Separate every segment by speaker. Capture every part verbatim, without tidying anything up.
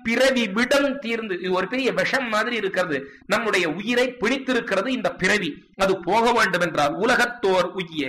Speaker 1: பிறவி விடம் தீர்ந்து, இது ஒரு பெரிய விஷம் மாதிரி இருக்கிறது, நம்முடைய உயிரை பிடித்திருக்கிறது இந்த பிறவி, அது போக வேண்டும் என்றால் உலகத்தோர் உய்ய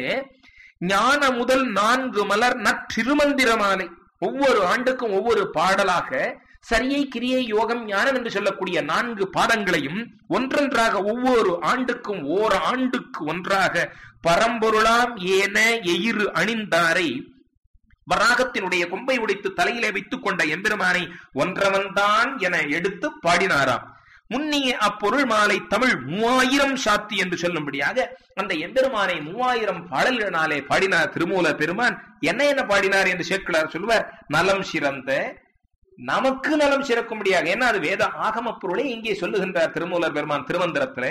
Speaker 1: ஞான முதல் நான்கு மலர் நற்றிருமந்திரமாலை. ஒவ்வொரு ஆண்டுக்கும் ஒவ்வொரு பாடலாக சரியை கிரியை யோகம் ஞானம் என்று சொல்லக்கூடிய நான்கு பாதங்களையும் ஒன்றொன்றாக ஒவ்வொரு ஆண்டுக்கும் ஓர் ஆண்டுக்கு ஒன்றாக பரம்பொருளாம் ஏன எயிறு அணிந்தாரை வராகத்தினுடைய கொம்பை உடைத்து தலையிலே வைத்துக் கொண்ட எம்பெருமானை ஒன்றவன்தான் என எடுத்து பாடினாராம். முன்னிய அப்பொருள் மாலை தமிழ் மூவாயிரம் சாத்தி என்று சொல்லும்படியாக அந்த எம்பெருமானை மூவாயிரம் பாடல்களினாலே பாடினார் திருமூல பெருமான். என்ன என்ன பாடினார் என்று சேக்கிழார் சொல்வார். நலம் சிறந்த நமக்கு நலம் சிறக்கும்படியாக, ஏன்னா அது வேத ஆகம பொருளை இங்கே சொல்லுகின்றார் திருமூலர் பெருமான் திருமந்திரத்துல.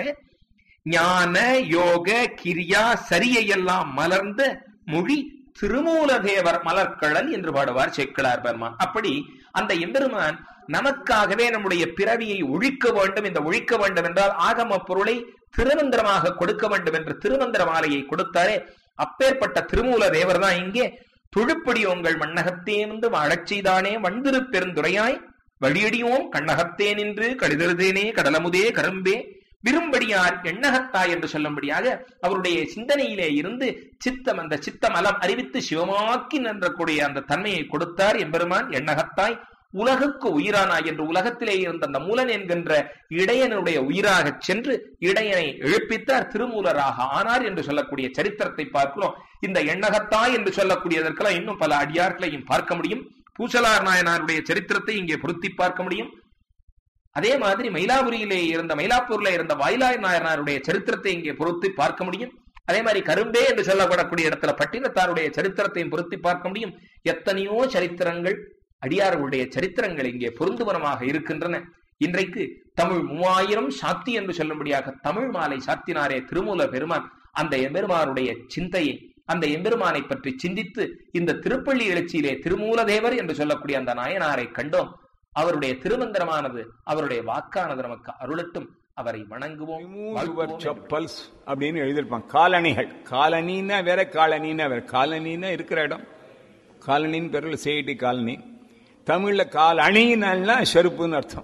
Speaker 1: ஞான யோக கிரியா சரியையெல்லாம் மலர்ந்த மொழி திருமூல தேவர் மலர்கழல் என்று பாடுவார் சேக்கிழார் பெருமான். அப்படி அந்த எம்பெருமான் நமக்காகவே நம்முடைய பிறவியை ஒழிக்க வேண்டும். இந்த ஒழிக்க வேண்டும் என்றால் ஆகம பொருளை திருமந்திரமாக கொடுக்க வேண்டும் என்று திருமந்திர மாலையை கொடுத்தாரே, அப்பேற்பட்ட திருமூல தேவர் தான் இங்கே தொழுப்படி உங்கள் மண்ணகத்தே வந்து வாழச் செய்தானே வண்டிரு பெருந்துரையாய் வழியடியோம் கண்ணகத்தே நின்று கடிதருதேனே கடலமுதே கரும்பே விரும்படியார் எண்ணகத்தாய் என்று சொல்லும்படியாக அவருடைய சிந்தனையிலே இருந்து சித்தம், அந்த சித்தமலம் அறிவித்து சிவமாக்கி நின்றக்கூடிய அந்த தன்மையை கொடுத்தார் எம்பெருமான் எண்ணகத்தாய். உலகுக்கு உயிரானாய் என்று உலகத்திலே இருந்த அந்த மூலன் என்கின்ற இடையனுடைய உயிராக சென்று இடையனை எழுப்பித்தார், திருமூலராக ஆனார் என்று சொல்லக்கூடிய சரித்திரத்தை பார்க்கிறோம். இந்த எண்ணகத்தாய் என்று சொல்லக்கூடியதற்கெல்லாம் இன்னும் பல அடியார்களையும் பார்க்க முடியும். பூசலார் நாயனாருடைய சரித்திரத்தை இங்கே பொருத்தி பார்க்க முடியும். அதே மாதிரி மயிலாபுரியிலே இருந்த மயிலாப்பூர்ல இருந்த வாயிலாய் நாயனாருடைய சரித்திரத்தை இங்கே பொருத்தி பார்க்க முடியும். அதே மாதிரி கரும்பே என்று சொல்லப்படக்கூடிய இடத்துல பட்டினத்தாருடைய சரித்திரத்தையும் பொருத்தி பார்க்க முடியும். எத்தனையோ சரித்திரங்கள், அடியார்களுடைய சரித்திரங்கள் இங்கே பொருந்துவனமாக இருக்கின்றன. இன்றைக்கு தமிழ் மூவாயிரம் சாத்தி என்று சொல்லும்படியாக தமிழ் மாலை சாத்தினாரே திருமூல பெருமான். அந்த எம்பெருமானுடைய சிந்தையை, அந்த எம்பெருமானை பற்றி சிந்தித்து இந்த திருப்பள்ளி எழுச்சியிலே திருமூல தேவர் என்று சொல்லக்கூடிய அந்த நாயனாரை கண்டோம். அவருடைய திருமந்திரமானது, அவருடைய வாக்கானது நமக்கு அருளட்டும். அவரை வணங்குவோம்.
Speaker 2: செப்பல்ஸ் அப்படின்னு எழுதியிருப்பாங்க. காலணிகள், காலனின்னா வேற, காலனின்னா வேற. காலனின்னா இருக்கிற இடம், காலனின்னு பேரில் சேடி காலனி. தமிழ்ல கால் அணினா செருப்புன்னு அர்த்தம்.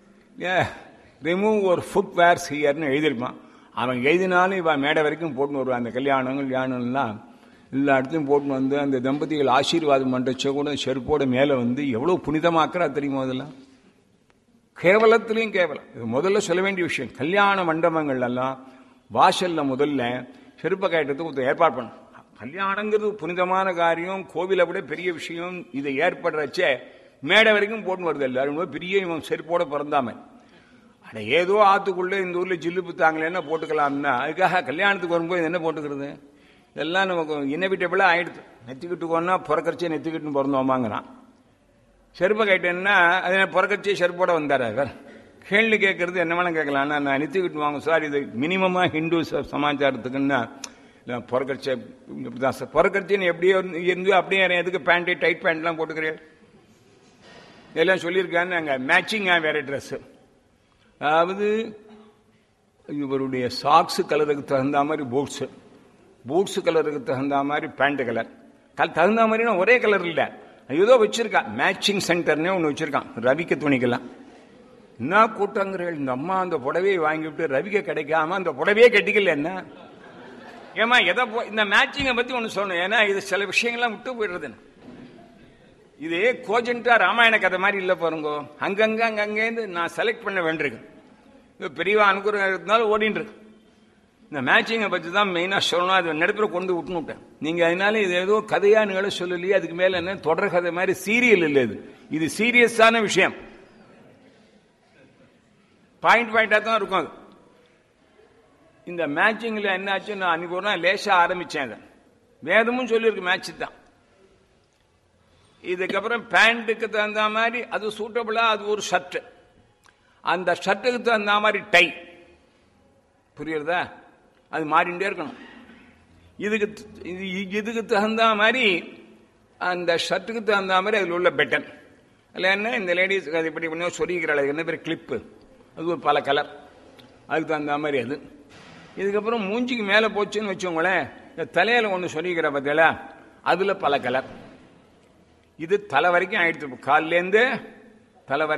Speaker 2: ரிமூவ் ஒரு ஃபுட் வேர்ஸ் ஹியர்னு எழுதியிருப்பான். அவன் எழுதினாலும் இவன் மேடை வரைக்கும் போட்டுன்னு வருவான். அந்த கல்யாணங்கள் யானம்லாம் எல்லா இடத்துலையும் போட்டுன்னு வந்து அந்த தம்பதிகள் ஆசீர்வாதம் பண்ணுறச்ச கூட செருப்போட மேலே வந்து எவ்வளோ புனிதமாக்குறா தெரியுமோ. அதெல்லாம் கேவலத்திலையும் கேவலம். இது முதல்ல சொல்ல வேண்டிய விஷயம். கல்யாண மண்டபங்கள் எல்லாம் வாசல்ல முதல்ல செருப்பை கட்டுறதுக்கு ஏற்பாடு பண்ணணும். கல்யாணங்கிறது புனிதமான காரியம், கோவிலை விட பெரிய விஷயம். இதை ஏற்படுறச்சே மேடை வரைக்கும் போட்டுன்னு வருது. எல்லாரும் பெரிய இவன் செருப்போட பிறந்தாம அட ஏதோ ஆத்துக்குள்ளே இந்த ஊர்ல ஜில்லு புத்தாங்களேன்னா போட்டுக்கலாம்னா, அதுக்காக கல்யாணத்துக்கு வரும்போது என்ன போட்டுக்கிறது? இதெல்லாம் நமக்கு இன்னவிட்டபிளா ஆயிடுது. நெத்திக்கிட்டுக்கோன்னா பிறக்கரிச்சே நெத்திக்கிட்டு பிறந்தோமாங்கிறான். செருப்பை கேட்டேன்னா அது பிறக்கரிச்சே செருப்போட வந்தார். அவர் கேள்வி கேட்கறது என்ன வேணா கேட்கலாம். நான் நெத்திக்கிட்டு வாங்க சார், இது மினிமமா ஹிந்து சமாச்சாரத்துக்குன்னா பிறக்கரிச்சே இப்படிதான் சார். பிறக்கரிச்சின்னு எப்படியோ இருந்து அப்படியே எதுக்கு பேண்ட் டைட் பேண்ட்லாம் போட்டுக்கிறேன் எல்லாம் சொல்லியிருக்கான்னு அங்கே மேட்சிங்கா வேற ட்ரெஸ். அதாவது இவருடைய சாக்ஸு கலருக்கு தகுந்த மாதிரி பூட்ஸு, பூட்ஸு கலருக்கு தகுந்த மாதிரி பேண்ட் கலர், கல் தகுந்த மாதிரினா ஒரே கலர் இல்லை, ஏதோ வச்சிருக்கான். மேட்சிங் சென்டர்னே ஒன்று வச்சிருக்கான் ரவிக்க துணிக்கெல்லாம். என்ன கூட்டங்கிறீர்கள், இந்த அம்மா அந்த புடவையை வாங்கிவிட்டு ரவிக்க கிடைக்காம அந்த புடவையே கட்டிக்கல. என்ன ஏமா எதை இந்த மேட்சிங்கை பத்தி ஒன்று சொல்லணும். ஏன்னா இது சில விஷயங்கள்லாம் விட்டு போயிடுறது. இது கோஜென்டா ராமாயண கதை மாதிரி இல்லை பாருங்க. அங்கங்க அங்கங்கேருந்து நான் செலக்ட் பண்ண வேண்டியிருக்கு. பெரியவா அனுகூலம் இருந்தாலும் ஓடின்னு இருக்கு. இந்த மேட்சிங்கை பற்றி தான் மெயினாக சொல்லணும். அது நடுப்புற கொண்டு விட்டுன்னு விட்டேன். நீங்கள் அதனால இது ஏதோ கதையா நிகழ சொல்லலையே, அதுக்கு மேலே என்ன தொடர் கதை மாதிரி சீரியல் இல்லை. இது இது சீரியஸான விஷயம். பாயிண்ட் பாயிண்டாக தான் இருக்கும். அது இந்த மேட்சிங்கில் என்னாச்சு, நான் அன்னைக்கு ஒரு நாள் லேசாக ஆரம்பித்தேன். அதை வேதமும் சொல்லியிருக்கு மேட்ச் தான். இதுக்கப்புறம் பேண்ட்டுக்கு தகுந்த மாதிரி அது சூட்டபிளா அது ஒரு ஷர்ட், அந்த ஷர்ட்டுக்கு தகுந்த மாதிரி டை, புரியுறதா? அது மாறிண்டே இருக்கணும். இதுக்கு இதுக்கு தகுந்த மாதிரி அந்த ஷர்ட்டுக்கு தகுந்த மாதிரி அதில் உள்ள பெட்டன். அதில் என்ன இந்த லேடிஸ் அது இப்படி பண்ணி சொல்லிக்கிறாள், என்ன பேர் கிளிப்பு, அது ஒரு பல கலர், அதுக்கு தகுந்த மாதிரி அது. இதுக்கப்புறம் மூஞ்சிக்கு மேலே போச்சுன்னு வச்சோங்களேன், இந்த தலையில் ஒன்று சொல்லிக்கிற பார்த்தீங்களா, அதில் பல கலர். இது தலை வரைக்கும் ஆயிடுச்சு. காலிலேருந்து தலை வரை